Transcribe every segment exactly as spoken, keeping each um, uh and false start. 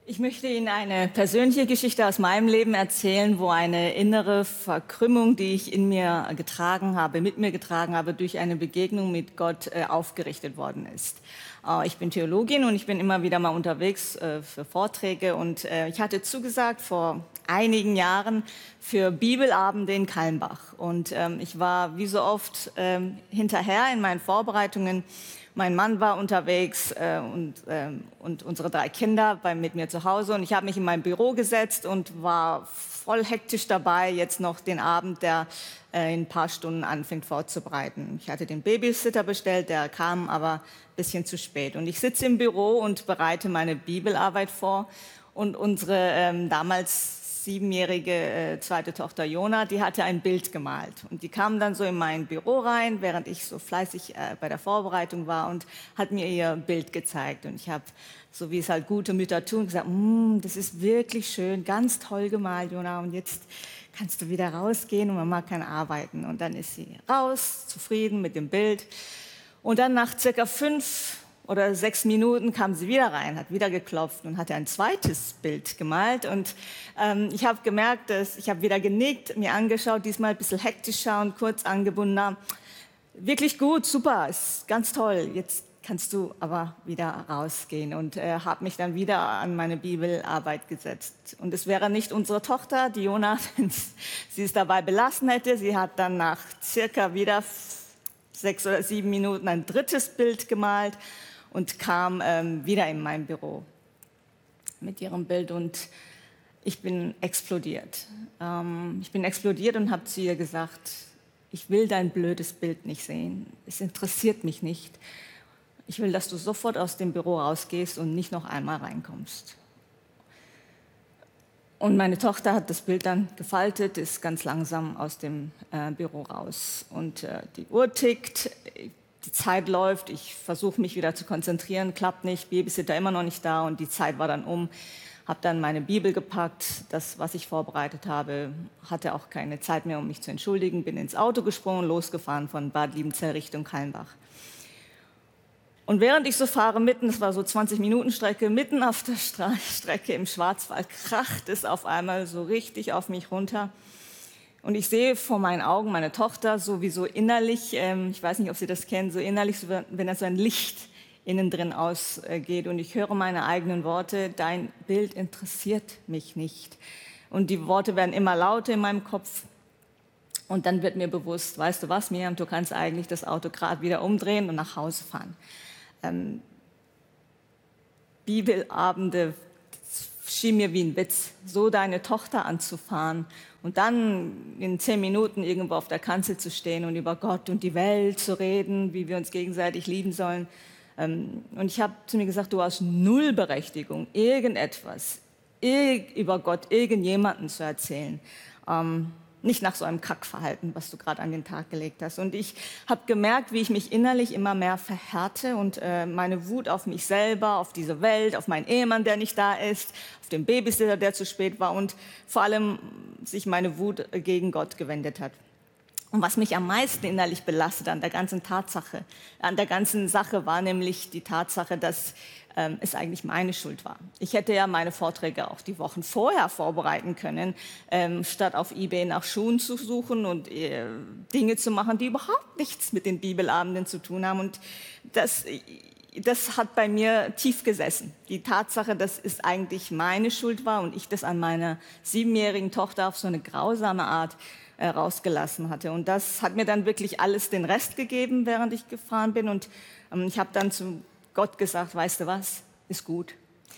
Ich möchte Ihnen eine persönliche Geschichte aus meinem Leben erzählen, wo eine innere Verkrümmung, die ich in mir getragen habe, mit mir getragen habe, durch eine Begegnung mit Gott äh, aufgerichtet worden ist. Äh, ich bin Theologin und ich bin immer wieder mal unterwegs äh, für Vorträge und äh, ich hatte zugesagt vor einigen Jahren für Bibelabende in Kalmbach. Und ähm, ich war wie so oft ähm, hinterher in meinen Vorbereitungen. Mein Mann war unterwegs äh, und, ähm, und unsere drei Kinder bei, mit mir zu Hause. Und ich habe mich in mein Büro gesetzt und war voll hektisch dabei, jetzt noch den Abend, der äh, in ein paar Stunden anfängt, vorzubereiten. Ich hatte den Babysitter bestellt, der kam aber ein bisschen zu spät. Und ich sitze im Büro und bereite meine Bibelarbeit vor. Und unsere ähm, damals siebenjährige äh, zweite Tochter Jona, die hatte ein Bild gemalt. Und die kam dann so in mein Büro rein, während ich so fleißig äh, bei der Vorbereitung war und hat mir ihr Bild gezeigt. Und ich habe, so wie es halt gute Mütter tun, gesagt, mm, das ist wirklich schön, ganz toll gemalt, Jona. Und jetzt kannst du wieder rausgehen und Mama kann arbeiten. Und dann ist sie raus, zufrieden mit dem Bild. Und dann nach circa fünf oder sechs Minuten kam sie wieder rein, hat wieder geklopft und hatte ein zweites Bild gemalt. Und ähm, ich habe gemerkt, dass ich habe wieder genickt, mir angeschaut, diesmal ein bisschen hektischer und kurz angebundener. Wirklich gut, super, ist ganz toll. Jetzt kannst du aber wieder rausgehen. Und äh, habe mich dann wieder an meine Bibelarbeit gesetzt. Und es wäre nicht unsere Tochter, die Jona, wenn sie es dabei belassen hätte. Sie hat dann nach circa wieder sechs oder sieben Minuten ein drittes Bild gemalt und kam ähm, wieder in mein Büro mit ihrem Bild und ich bin explodiert. Ähm, ich bin explodiert und habe zu ihr gesagt, ich will dein blödes Bild nicht sehen, es interessiert mich nicht. Ich will, dass du sofort aus dem Büro rausgehst und nicht noch einmal reinkommst. Und meine Tochter hat das Bild dann gefaltet, ist ganz langsam aus dem äh, Büro raus. Und äh, die Uhr tickt, die Zeit läuft, ich versuche mich wieder zu konzentrieren, klappt nicht, Babysitter immer noch nicht da und die Zeit war dann um. Habe dann meine Bibel gepackt, das, was ich vorbereitet habe, hatte auch keine Zeit mehr, um mich zu entschuldigen, bin ins Auto gesprungen, losgefahren von Bad Liebenzell Richtung Kalmbach. Und während ich so fahre, mitten, es war so zwanzig Minuten Strecke, mitten auf der Stra- Strecke im Schwarzwald, kracht es auf einmal so richtig auf mich runter. Und ich sehe vor meinen Augen meine Tochter sowieso innerlich, ähm, ich weiß nicht, ob Sie das kennen, so innerlich, so, wenn da so ein Licht innen drin ausgeht. Und ich höre meine eigenen Worte, dein Bild interessiert mich nicht. Und die Worte werden immer lauter in meinem Kopf. Und dann wird mir bewusst, weißt du was, Miriam, du kannst eigentlich das Auto gerade wieder umdrehen und nach Hause fahren. Ähm, Bibelabende schien mir wie ein Witz, so deine Tochter anzufahren und dann in zehn Minuten irgendwo auf der Kanzel zu stehen und über Gott und die Welt zu reden, wie wir uns gegenseitig lieben sollen. Ähm, und ich habe zu mir gesagt, du hast null Berechtigung, irgendetwas irg- über Gott irgendjemanden zu erzählen. Ähm, Nicht nach so einem Kackverhalten, was du gerade an den Tag gelegt hast. Und ich habe gemerkt, wie ich mich innerlich immer mehr verhärte und äh, meine Wut auf mich selber, auf diese Welt, auf meinen Ehemann, der nicht da ist, auf den Babysitter, der zu spät war und vor allem sich meine Wut gegen Gott gewendet hat. Und was mich am meisten innerlich belastet an der ganzen Tatsache, an der ganzen Sache war nämlich die Tatsache, dass ähm, es eigentlich meine Schuld war. Ich hätte ja meine Vorträge auch die Wochen vorher vorbereiten können, ähm, statt auf eBay nach Schuhen zu suchen und äh, Dinge zu machen, die überhaupt nichts mit den Bibelabenden zu tun haben. Und das, das hat bei mir tief gesessen. Die Tatsache, dass es eigentlich meine Schuld war und ich das an meiner siebenjährigen Tochter auf so eine grausame Art rausgelassen hatte. Und das hat mir dann wirklich alles den Rest gegeben, während ich gefahren bin. Und ähm, ich habe dann zu Gott gesagt, weißt du was, ist gut.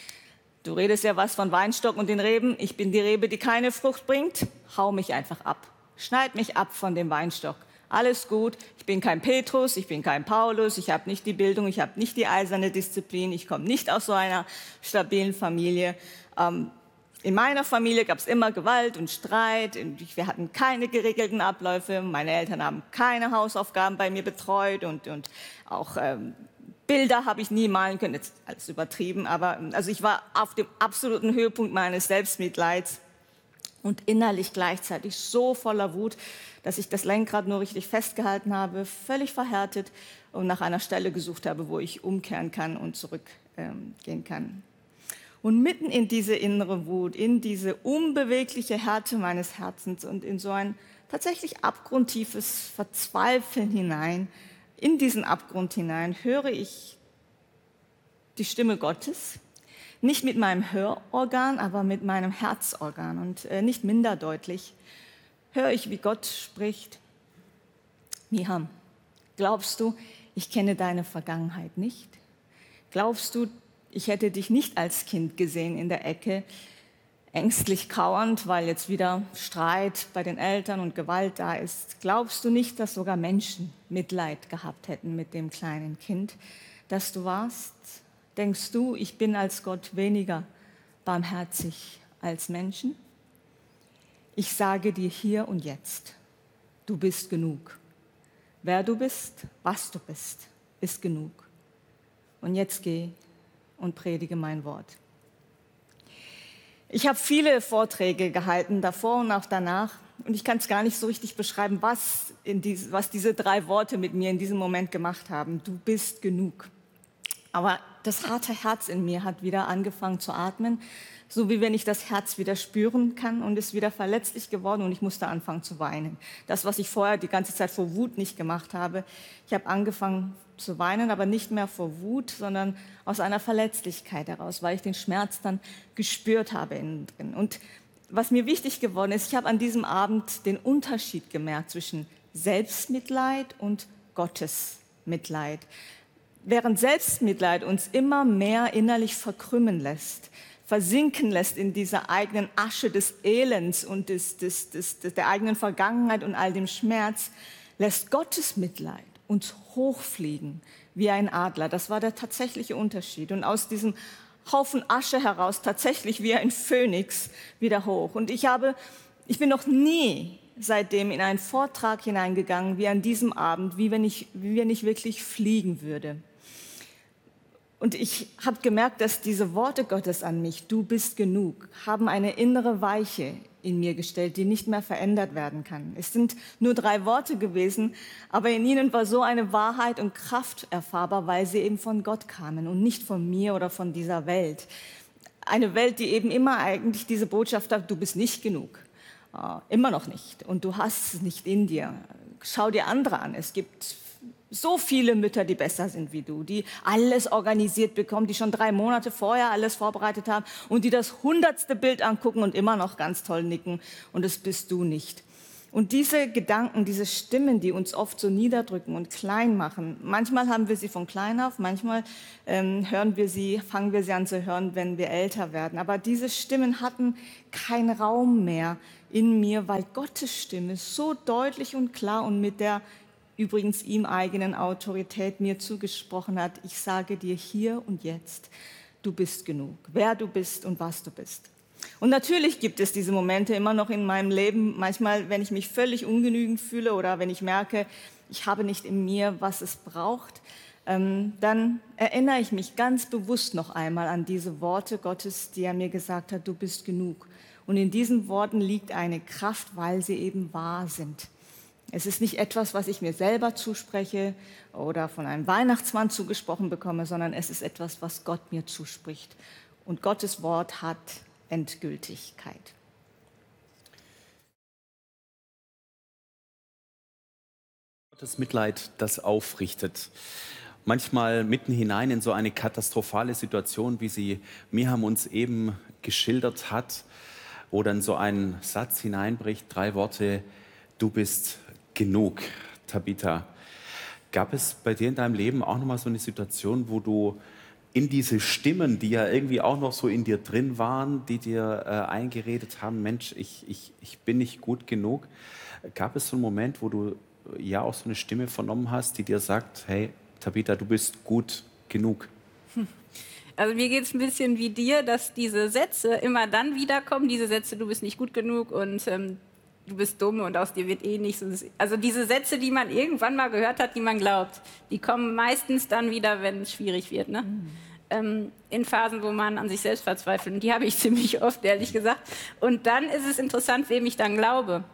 Du redest ja was von Weinstock und den Reben. Ich bin die Rebe, die keine Frucht bringt. Hau mich einfach ab. Schneid mich ab von dem Weinstock. Alles gut. Ich bin kein Petrus, ich bin kein Paulus. Ich habe nicht die Bildung, ich habe nicht die eiserne Disziplin. Ich komme nicht aus so einer stabilen Familie. Ähm, In meiner Familie gab es immer Gewalt und Streit. Wir hatten keine geregelten Abläufe. Meine Eltern haben keine Hausaufgaben bei mir betreut und, und auch ähm, Bilder habe ich nie malen können. Jetzt alles übertrieben, aber also ich war auf dem absoluten Höhepunkt meines Selbstmitleids und innerlich gleichzeitig so voller Wut, dass ich das Lenkrad nur richtig festgehalten habe, völlig verhärtet und nach einer Stelle gesucht habe, wo ich umkehren kann und zurückgehen ähm, kann. Und mitten in diese innere Wut, in diese unbewegliche Härte meines Herzens und in so ein tatsächlich abgrundtiefes Verzweifeln hinein, in diesen Abgrund hinein, höre ich die Stimme Gottes, nicht mit meinem Hörorgan, aber mit meinem Herzorgan und äh, nicht minder deutlich, höre ich, wie Gott spricht. Miham, glaubst du, ich kenne deine Vergangenheit nicht? Glaubst du, ich hätte dich nicht als Kind gesehen in der Ecke, ängstlich kauernd, weil jetzt wieder Streit bei den Eltern und Gewalt da ist? Glaubst du nicht, dass sogar Menschen Mitleid gehabt hätten mit dem kleinen Kind, das du warst? Denkst du, ich bin als Gott weniger barmherzig als Menschen? Ich sage dir hier und jetzt, du bist genug. Wer du bist, was du bist, ist genug. Und jetzt geh und predige mein Wort. Ich habe viele Vorträge gehalten, davor und auch danach. Und ich kann es gar nicht so richtig beschreiben, was, in dies, was diese drei Worte mit mir in diesem Moment gemacht haben. Du bist genug. Aber das harte Herz in mir hat wieder angefangen zu atmen, so wie wenn ich das Herz wieder spüren kann und ist wieder verletzlich geworden und ich musste anfangen zu weinen. Das, was ich vorher die ganze Zeit vor Wut nicht gemacht habe. Ich habe angefangen zu weinen, aber nicht mehr vor Wut, sondern aus einer Verletzlichkeit heraus, weil ich den Schmerz dann gespürt habe innen drin. Und was mir wichtig geworden ist, ich habe an diesem Abend den Unterschied gemerkt zwischen Selbstmitleid und Gottesmitleid. Während Selbstmitleid uns immer mehr innerlich verkrümmen lässt, versinken lässt in dieser eigenen Asche des Elends und des, des, des, des, der eigenen Vergangenheit und all dem Schmerz, lässt Gottes Mitleid uns hochfliegen wie ein Adler. Das war der tatsächliche Unterschied. Und aus diesem Haufen Asche heraus tatsächlich wie ein Phönix wieder hoch. Und ich habe, ich bin noch nie seitdem in einen Vortrag hineingegangen, wie an diesem Abend, wie wenn ich, wie wenn ich wirklich fliegen würde. Und ich habe gemerkt, dass diese Worte Gottes an mich, du bist genug, haben eine innere Weiche in mir gestellt, die nicht mehr verändert werden kann. Es sind nur drei Worte gewesen, aber in ihnen war so eine Wahrheit und Kraft erfahrbar, weil sie eben von Gott kamen und nicht von mir oder von dieser Welt. Eine Welt, die eben immer eigentlich diese Botschaft hat, du bist nicht genug. Uh, immer noch nicht. Und du hast es nicht in dir. Schau dir andere an. Es gibt so viele Mütter, die besser sind wie du, die alles organisiert bekommen, die schon drei Monate vorher alles vorbereitet haben und die das hundertste Bild angucken und immer noch ganz toll nicken. Und das bist du nicht. Und diese Gedanken, diese Stimmen, die uns oft so niederdrücken und klein machen, manchmal haben wir sie von klein auf, manchmal ähm, hören wir sie, fangen wir sie an zu hören, wenn wir älter werden. Aber diese Stimmen hatten keinen Raum mehr in mir, weil Gottes Stimme so deutlich und klar und mit der übrigens ihm eigenen Autorität mir zugesprochen hat, ich sage dir hier und jetzt, du bist genug, wer du bist und was du bist. Und natürlich gibt es diese Momente immer noch in meinem Leben, manchmal, wenn ich mich völlig ungenügend fühle oder wenn ich merke, ich habe nicht in mir, was es braucht, ähm, dann erinnere ich mich ganz bewusst noch einmal an diese Worte Gottes, die er mir gesagt hat, du bist genug. Und in diesen Worten liegt eine Kraft, weil sie eben wahr sind. Es ist nicht etwas, was ich mir selber zuspreche oder von einem Weihnachtsmann zugesprochen bekomme, sondern es ist etwas, was Gott mir zuspricht. Und Gottes Wort hat Endgültigkeit. Gottes Mitleid, das aufrichtet. Manchmal mitten hinein in so eine katastrophale Situation, wie sie Miham uns eben geschildert hat, wo dann so ein Satz hineinbricht, drei Worte, du bist genug, Tabitha. Gab es bei dir in deinem Leben auch nochmal so eine Situation, wo du in diese Stimmen, die ja irgendwie auch noch so in dir drin waren, die dir äh, eingeredet haben, Mensch, ich, ich, ich bin nicht gut genug. Gab es so einen Moment, wo du ja auch so eine Stimme vernommen hast, die dir sagt, hey, Tabitha, du bist gut genug? Also mir geht es ein bisschen wie dir, dass diese Sätze immer dann wiederkommen, diese Sätze, du bist nicht gut genug und ähm, du bist dumm und aus dir wird eh nichts. Also diese Sätze, die man irgendwann mal gehört hat, die man glaubt, die kommen meistens dann wieder, wenn es schwierig wird, ne? Mhm. Ähm, in Phasen, wo man an sich selbst verzweifelt. Und die habe ich ziemlich oft, ehrlich gesagt. Und dann ist es interessant, wem ich dann glaube.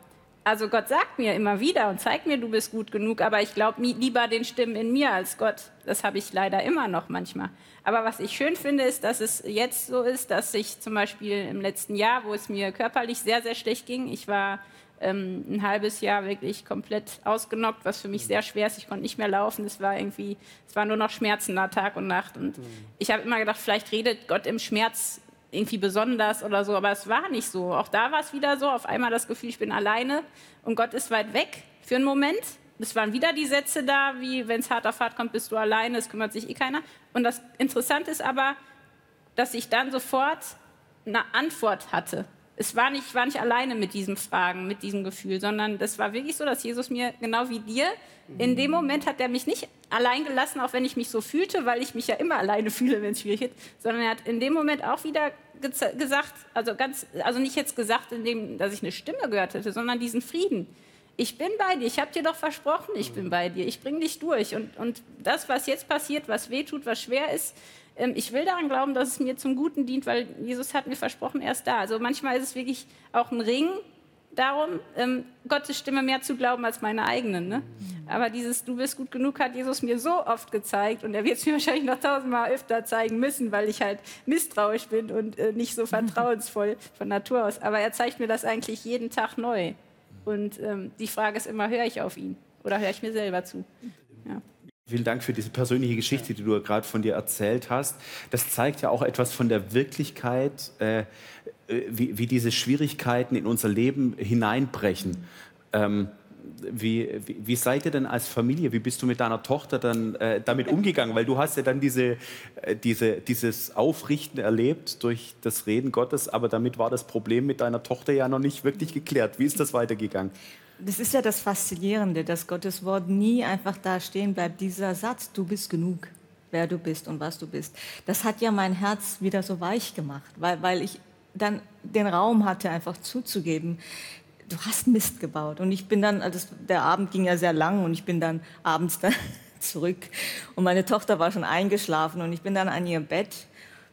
also Gott sagt mir immer wieder und zeigt mir, du bist gut genug, aber ich glaube lieber den Stimmen in mir als Gott. Das habe ich leider immer noch manchmal. Aber was ich schön finde, ist, dass es jetzt so ist, dass ich zum Beispiel im letzten Jahr, wo es mir körperlich sehr, sehr schlecht ging, ich war ähm, ein halbes Jahr wirklich komplett ausgenockt, was für mich sehr schwer ist. Ich konnte nicht mehr laufen. Es war irgendwie, es war nur noch Schmerzen da Tag und Nacht. Und ich habe immer gedacht, vielleicht redet Gott im Schmerz irgendwie besonders oder so, aber es war nicht so. Auch da war es wieder so, auf einmal das Gefühl, ich bin alleine und Gott ist weit weg für einen Moment. Es waren wieder die Sätze da, wie wenn es hart auf hart kommt, bist du alleine, es kümmert sich eh keiner. Und das Interessante ist aber, dass ich dann sofort eine Antwort hatte. Es war nicht, ich war nicht alleine mit diesen Fragen, mit diesem Gefühl, sondern das war wirklich so, dass Jesus mir, genau wie dir, in dem Moment hat er mich nicht allein gelassen, auch wenn ich mich so fühlte, weil ich mich ja immer alleine fühle, wenn es schwierig ist, sondern er hat in dem Moment auch wieder ge- gesagt, also, ganz, also nicht jetzt gesagt, indem, dass ich eine Stimme gehört hätte, sondern diesen Frieden. Ich bin bei dir, ich habe dir doch versprochen, ich bin bei dir, ich bringe dich durch. Und, und das, was jetzt passiert, was wehtut, was schwer ist, ähm, ich will daran glauben, dass es mir zum Guten dient, weil Jesus hat mir versprochen, er ist da. Also manchmal ist es wirklich auch ein Ring darum, ähm, Gottes Stimme mehr zu glauben als meine eigenen. Ne? Aber dieses Du bist gut genug hat Jesus mir so oft gezeigt und er wird es mir wahrscheinlich noch tausendmal öfter zeigen müssen, weil ich halt misstrauisch bin und äh, nicht so vertrauensvoll von Natur aus. Aber er zeigt mir das eigentlich jeden Tag neu. Und ähm, die Frage ist immer, höre ich auf ihn oder höre ich mir selber zu? Ja. Vielen Dank für diese persönliche Geschichte, die du gerade von dir erzählt hast. Das zeigt ja auch etwas von der Wirklichkeit, äh, wie, wie diese Schwierigkeiten in unser Leben hineinbrechen. Ähm, wie, wie, wie seid ihr denn als Familie, wie bist du mit deiner Tochter dann äh, damit umgegangen? Weil du hast ja dann diese, äh, diese, dieses Aufrichten erlebt durch das Reden Gottes, aber damit war das Problem mit deiner Tochter ja noch nicht wirklich geklärt. Wie ist das weitergegangen? Das ist ja das Faszinierende, dass Gottes Wort nie einfach da stehen bleibt. Dieser Satz, du bist genug, wer du bist und was du bist. Das hat ja mein Herz wieder so weich gemacht, weil, weil ich dann den Raum hatte, einfach zuzugeben, du hast Mist gebaut. Und ich bin dann, also der Abend ging ja sehr lang und ich bin dann abends dann zurück. Und meine Tochter war schon eingeschlafen und ich bin dann an ihr Bett.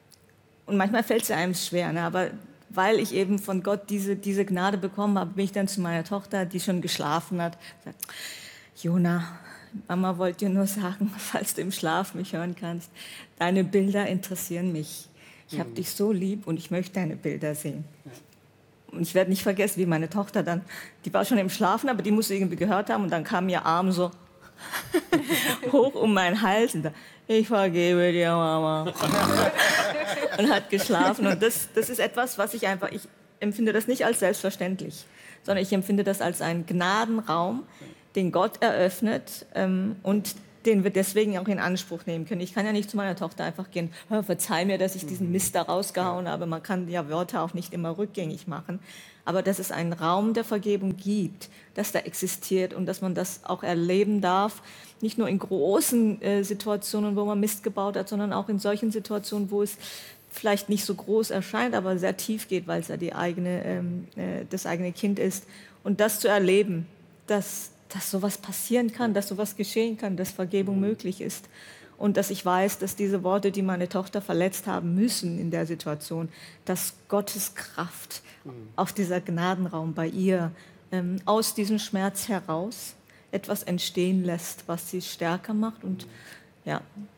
Und manchmal fällt es einem schwer, ne? Aber weil ich eben von Gott diese, diese Gnade bekommen habe, bin ich dann zu meiner Tochter, die schon geschlafen hat, gesagt, Jona, Mama wollte dir nur sagen, falls du im Schlaf mich hören kannst, deine Bilder interessieren mich. Ich habe dich so lieb und ich möchte deine Bilder sehen. Und ich werde nicht vergessen, wie meine Tochter dann, die war schon im Schlafen, aber die musste irgendwie gehört haben und dann kam ihr Arm so hoch um meinen Hals und da, ich vergebe dir, Mama. Und hat geschlafen. Und das, das ist etwas, was ich einfach, ich empfinde das nicht als selbstverständlich, sondern ich empfinde das als einen Gnadenraum, den Gott eröffnet ähm, und den wir deswegen auch in Anspruch nehmen können. Ich kann ja nicht zu meiner Tochter einfach gehen, verzeih mir, dass ich diesen Mist da rausgehauen habe. Man kann ja Wörter auch nicht immer rückgängig machen. Aber dass es einen Raum der Vergebung gibt, dass da existiert und dass man das auch erleben darf, nicht nur in großen äh, Situationen, wo man Mist gebaut hat, sondern auch in solchen Situationen, wo es vielleicht nicht so groß erscheint, aber sehr tief geht, weil es ja die eigene, ähm, äh, das eigene Kind ist. Und das zu erleben, dass dass sowas passieren kann, dass sowas geschehen kann, dass Vergebung möglich ist. Und dass ich weiß, dass diese Worte, die meine Tochter verletzt haben müssen in der Situation, dass Gottes Kraft auf dieser Gnadenraum bei ihr ähm, aus diesem Schmerz heraus etwas entstehen lässt, was sie stärker macht. Und ja.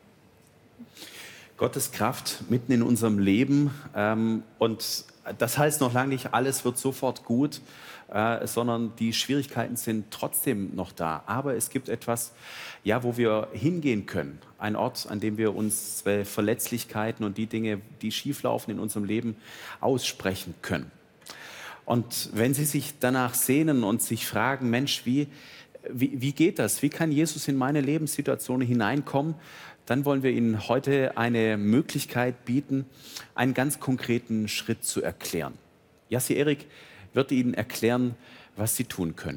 Gottes Kraft mitten in unserem Leben. Ähm, und das heißt noch lange nicht, alles wird sofort gut, äh, sondern die Schwierigkeiten sind trotzdem noch da. Aber es gibt etwas, ja, wo wir hingehen können. Ein Ort, an dem wir unsere Verletzlichkeiten und die Dinge, die schieflaufen in unserem Leben, aussprechen können. Und wenn Sie sich danach sehnen und sich fragen, Mensch, wie, wie, wie geht das? Wie kann Jesus in meine Lebenssituation hineinkommen? Dann wollen wir Ihnen heute eine Möglichkeit bieten, einen ganz konkreten Schritt zu erklären. Jassi Erik wird Ihnen erklären, was Sie tun können.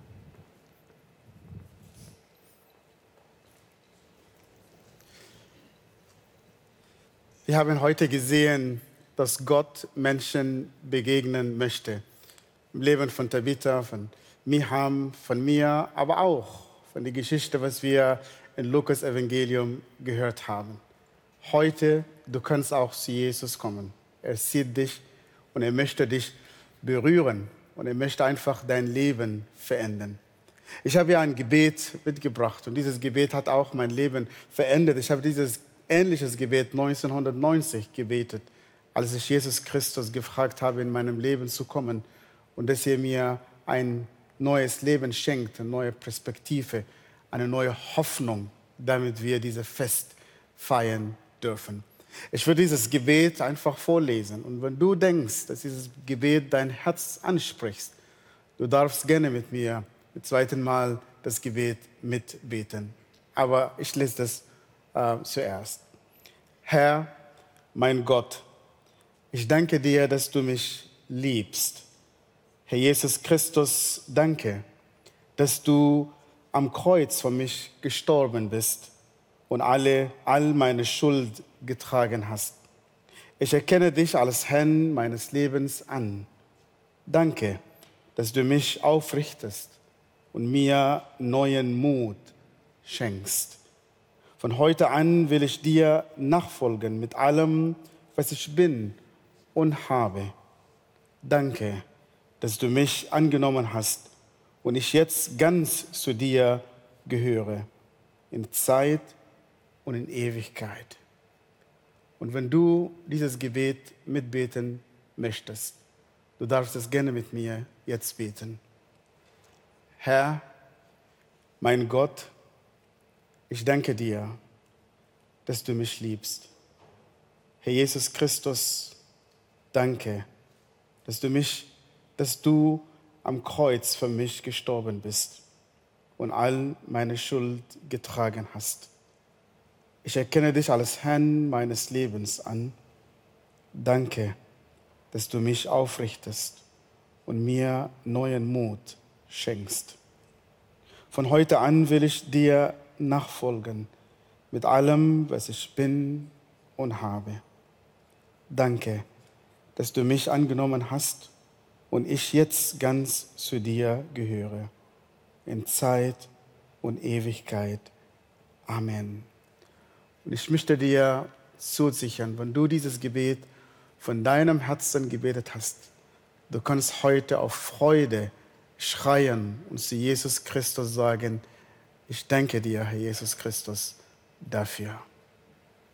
Wir haben heute gesehen, dass Gott Menschen begegnen möchte. Im Leben von Tabitha, von Miham, von mir, aber auch von der Geschichte, was wir in Lukas Evangelium gehört haben. Heute, du kannst auch zu Jesus kommen. Er sieht dich und er möchte dich berühren. und er möchte einfach dein Leben verändern. Ich habe ja ein Gebet mitgebracht und dieses Gebet hat auch mein Leben verändert. Ich habe dieses ähnliches Gebet neunzehnhundertneunzig gebetet, als ich Jesus Christus gefragt habe, in meinem Leben zu kommen und dass er mir ein neues Leben schenkt, eine neue Perspektive, eine neue Hoffnung, damit wir dieses Fest feiern dürfen. Ich würde dieses Gebet einfach vorlesen. Und wenn du denkst, dass dieses Gebet dein Herz anspricht, du darfst gerne mit mir zum zweiten Mal das Gebet mitbeten. Aber ich lese das äh, zuerst. Herr, mein Gott, ich danke dir, dass du mich liebst. Herr Jesus Christus, danke, dass du am Kreuz für mich gestorben bist und alle, all meine Schuld getragen hast. Ich erkenne dich als Herrn meines Lebens an. Danke, dass du mich aufrichtest und mir neuen Mut schenkst. Von heute an will ich dir nachfolgen mit allem, was ich bin und habe. Danke, dass du mich angenommen hast und ich jetzt ganz zu dir gehöre, in Zeit und in Ewigkeit. Und wenn du dieses Gebet mitbeten möchtest, du darfst es gerne mit mir jetzt beten. Herr, mein Gott, ich danke dir, dass du mich liebst. Herr Jesus Christus, danke, dass du mich, dass du am Kreuz für mich gestorben bist und all meine Schuld getragen hast. Ich erkenne dich als Herrn meines Lebens an. Danke, dass du mich aufrichtest und mir neuen Mut schenkst. Von heute an will ich dir nachfolgen mit allem, was ich bin und habe. Danke, dass du mich angenommen hast und ich jetzt ganz zu dir gehöre, in Zeit und Ewigkeit. Amen. Und ich möchte dir zusichern, wenn du dieses Gebet von deinem Herzen gebetet hast, du kannst heute auf Freude schreien und zu Jesus Christus sagen, ich danke dir, Herr Jesus Christus, dafür.